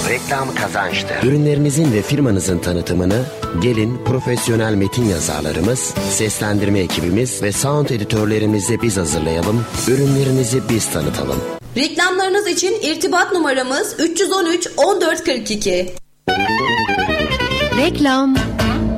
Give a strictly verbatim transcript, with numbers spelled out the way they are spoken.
reklam kazançtır. Ürünlerinizin ve firmanızın tanıtımını gelin profesyonel metin yazarlarımız, seslendirme ekibimiz ve sound editörlerimizle biz hazırlayalım. Ürünlerinizi biz tanıtalım. Reklamlarınız için irtibat numaramız üç yüz on üç on dört kırk iki. Reklam